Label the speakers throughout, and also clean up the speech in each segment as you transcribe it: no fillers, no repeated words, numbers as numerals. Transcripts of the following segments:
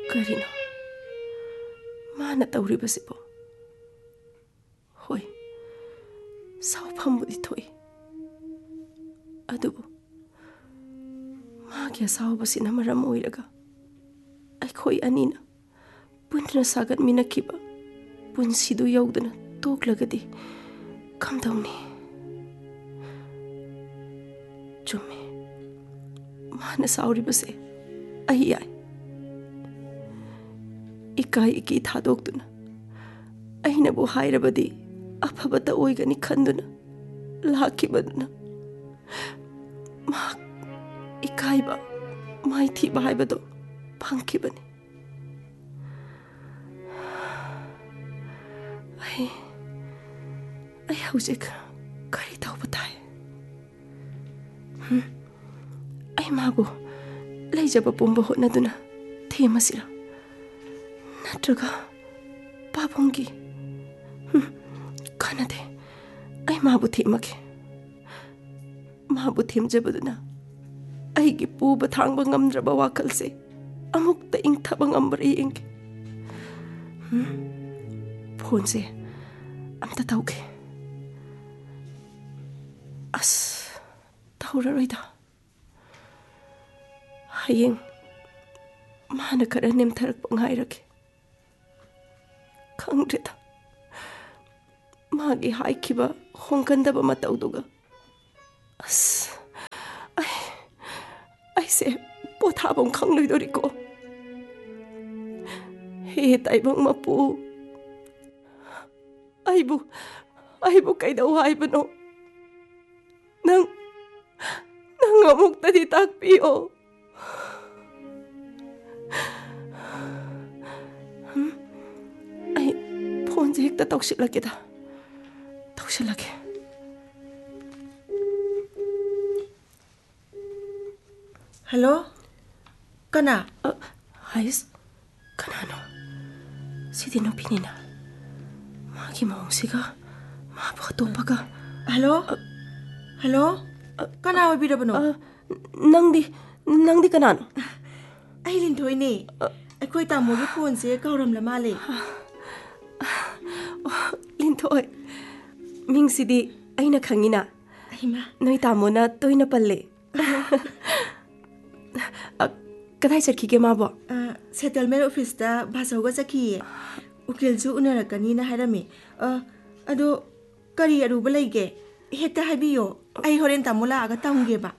Speaker 1: Karino mana tawribasibo hoi sawpambudi thoi adubu magi asawbasina maram oiraga aikhoi anina punna sagat minakiba punsidu yaudana toklagadi kamdawni chume mana sawribase ai ikai iki thadokduna aina bu hairabadi afabata oigani khanduna lakibaduna ma ikai ba mai thi ba haibado phangkibani ai hauzik kari tawba tai ai mabu leijaba pumba hotnaduna themasira natraga babongi kanade ai mabu themake mabu themjabaduna aigi puba thangba ngamdraba wakalse amukta ingthaba ngambra yenge phone se amta tauke as tauraroida hayeng mana kara nemtharak pangairake khangdreda magi haikiba hongkandaba matauduga as ai se pothabong khangloidoriko he taibang mapu aibu kaidau haibano nang amukta di takpio ai phone je hekta tawsilake
Speaker 2: hello kana
Speaker 1: hais kanano sidi no pinina magi maungsiga ma photopaga
Speaker 2: hello kana oibirabano
Speaker 1: nangdi kanano
Speaker 2: ai linthoi akhoi tamogi phone se kauramla male
Speaker 1: linthoi mingsidi aina khangina
Speaker 2: aima
Speaker 1: noi tamona toina palle kadai sakhi ke mabo
Speaker 2: settlement office da basauga sakhi ukilju unarakani na harami ado kari aruba leige hekta habiyo ai horen tamola aga tamge ba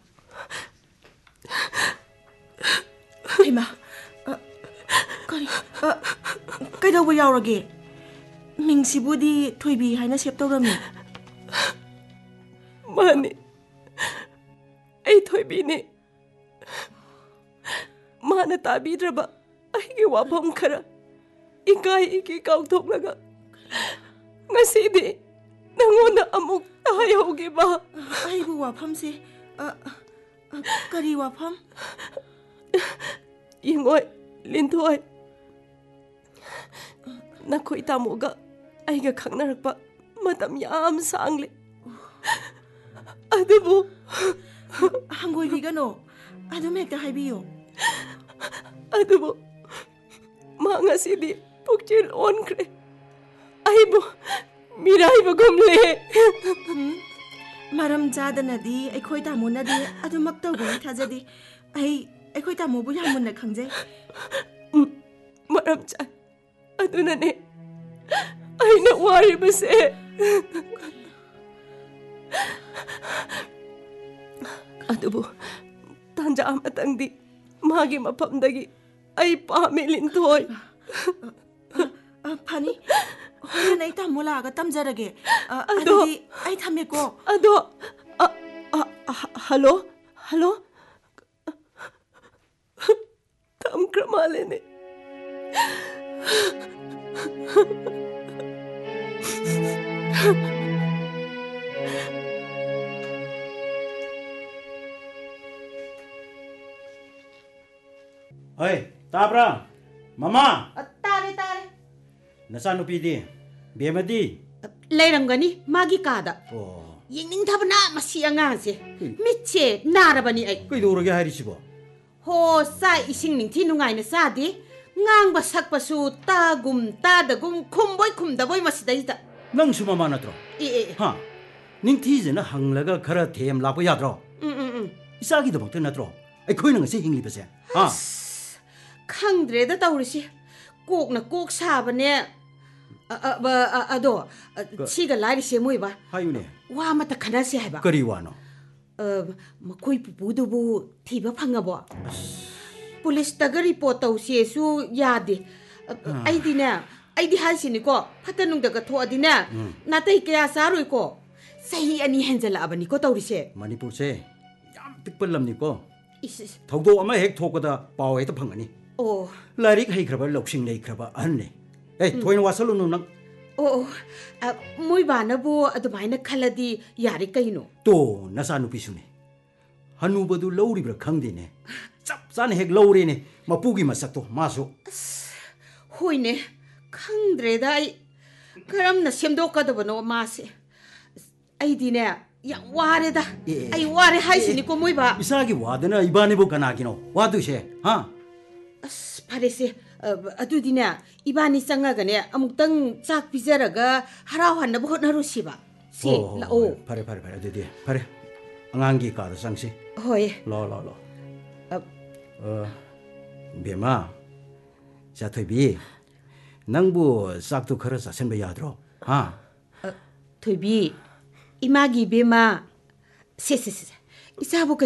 Speaker 2: aima kari do yaurage mingsibudi thoibi haina sep tawrami
Speaker 1: mani ai thoibi ne mana tabidraba aigi wabam khara ikai iki kauthoknaga ngasidi nangona amuk hayoge ba
Speaker 2: aibu wafam se kari wafam
Speaker 1: ingoi linthoi nakhoi tamoga aiga khangnarakpa matam yam sangle adubu
Speaker 2: hangoi bigano adum hekta haibiyo
Speaker 1: adubu mangasidi pukchil onkre aibu mirai bagumle
Speaker 2: maram jadanadi akhoi tamonadi adumak tawgani thajadi akhoi tamobu yamunna khangjai
Speaker 1: maram ja adunane aina wari base adubu tanja amatangdi magi mapamdagi ai pame linthoi
Speaker 2: phani horen ai tamola aga tamjarage adudi ai thameko
Speaker 1: ado hello tam kramalene
Speaker 3: Oi, tabra mama
Speaker 4: tare
Speaker 3: nasanu pidi bemadi
Speaker 4: leiramgani magi kada yingning thabna masi angase mitche narabani ai
Speaker 3: koi dorage harisibo
Speaker 4: ho sai ising ning thi nungai na sadi ꯉꯥꯡꯕ ꯁꯛꯄꯁꯨ ꯇꯥꯒꯨꯝ ꯇꯥꯗꯒꯨꯝ ꯈꯨꯝꯕꯣꯏ ꯈꯨꯝꯗꯕꯣꯏ ꯃꯁꯤꯗꯩꯗ
Speaker 3: ꯅꯪꯁꯨ ꯃꯃꯥ ꯅꯠꯇ꯭ꯔꯣ?
Speaker 4: ꯑꯦ
Speaker 3: ꯍꯥ? ꯅꯤꯡꯊꯤꯖꯅ ꯍꯪꯂꯒ ꯈꯔ ꯊꯦꯝ ꯂꯥꯛꯄ ꯌꯥꯗ꯭ꯔꯣ? 이싹이ꯗꯃꯛꯇ ꯅꯠꯇ꯭ꯔꯣ? ꯑꯩꯈꯣꯏꯅ ꯉꯁꯤ ꯍꯤꯡꯂꯤꯕꯁꯦ. ꯍꯥ?
Speaker 4: ꯈꯪꯗ꯭ꯔꯦꯗ ꯇꯧꯔꯤꯁꯤ. ꯀꯣꯛꯅ ꯀꯣꯛ ꯁꯥꯕꯅꯦ. ꯑꯗꯣ ꯁꯤꯒ ꯂꯥꯏꯔꯤꯁꯦ ꯃꯣꯏꯕ.
Speaker 3: 하유네.
Speaker 4: 와 ꯑꯃꯇ ꯈꯟꯅꯁꯦ ꯍꯥꯏꯕ.
Speaker 3: ꯀꯔꯤ ꯋꯥꯅꯣ?
Speaker 4: ꯃꯈꯣꯏ ꯄꯨꯄꯨꯗꯨꯕꯨ ꯊꯤꯕ ꯐꯪꯉꯕꯣ? ꯄꯨꯂꯤꯁꯇꯒ ꯔꯤꯄꯣꯔꯠ ꯇꯧꯁꯦꯁꯨ ꯌꯥꯗꯦ. ꯑꯩꯗꯤ ꯍꯥꯏꯁꯤꯅꯤꯀꯣ, ꯐꯠꯇ ꯅꯨꯡꯗꯒ ꯊꯣꯛꯑꯗꯤꯅꯦ, ꯅꯥꯇꯩ ꯀꯌꯥ ꯆꯥꯔꯣꯏꯀꯣ. ꯆꯍꯤ 2 ꯍꯦꯟꯖꯜꯂꯛꯑꯕꯅꯤꯀꯣ ꯇꯧꯔꯤꯁꯦ.
Speaker 3: ꯃꯅꯤꯄꯨꯔꯁꯦ ꯌꯥꯝ ꯄꯤꯛꯄ ꯂꯝꯅꯤꯀꯣ. ꯊꯧꯗꯣꯛ ꯑꯃ ꯍꯦꯛ ꯊꯣꯛꯄꯗ ꯄꯥꯎ ꯍꯦꯛꯇ ꯐꯪꯒꯅꯤ. ꯂꯥꯏꯔꯤꯛ ꯍꯩꯈ꯭ꯔꯕ ꯂꯧꯁꯤꯡ ꯂꯩꯈ꯭ꯔꯕ ꯑꯍꯟꯅꯦ. ꯊꯣꯏꯅ ꯋꯥꯁꯜꯂꯨꯅꯨ ꯅꯪ.
Speaker 4: ꯃꯣꯏꯕꯥꯅꯕꯨ ꯑꯗꯨꯃꯥꯏꯅ ꯈꯜꯂꯗꯤ ꯌꯥꯔꯦ ꯀꯩꯅꯣ.
Speaker 3: ꯇꯣ ꯅꯆꯥꯅꯨꯄꯤꯁꯨꯅꯦ. ꯍꯅꯨꯕꯗꯨ ꯂꯧꯔꯤꯕ꯭ꯔꯥ ꯈꯪꯗꯦꯅꯦ. ꯆꯞ ꯆꯥꯅ ꯍꯦꯛ ꯂꯧꯔꯦꯅꯦ ꯃꯄꯨꯒꯤ ꯃꯁꯛꯇꯣ ꯃꯥꯁꯨ.
Speaker 4: ꯍꯣꯏꯅꯦ, ꯈꯪꯗ꯭ꯔꯦꯗ ꯑꯩ ꯀꯔꯝꯅ ꯁꯦꯝꯗꯣꯛꯀꯗꯕꯅꯣ ꯃꯥꯁꯦ. ꯑꯩꯗꯤꯅꯦ ꯌꯥꯝ ꯋꯥꯔꯦꯗ. ꯑꯩ ꯋꯥꯔꯦ ꯍꯥꯏꯁꯤꯅꯤꯀꯣ ꯃꯣꯏꯕꯥ.
Speaker 3: 이싹이 와드나 이반이보 가나기노. 와두세. 하?
Speaker 4: ꯐꯔꯦꯁꯦ. ꯑꯗꯨꯗꯤꯅꯦ 이반이 ꯆꯪꯉꯒꯅꯦ ꯑꯃꯨꯛꯇꯪ ꯆꯥꯛ ꯄꯤꯖꯔꯒ ꯍꯔꯥꯎꯍꯟꯅꯕ ꯍꯣꯠꯅꯔꯨꯁꯤꯕ. ꯁꯤ ꯂꯥꯛꯑꯣ.
Speaker 3: 파레 어디디. 파레. 앙앙기 가다 상시.
Speaker 4: ꯍꯣꯏ.
Speaker 3: 로. 베마. 자토비. 낭부 싹도 걸어 자센바 야드로. 하?
Speaker 4: ꯊꯣꯏꯕꯤ, 이마기 베마. 세. 이사보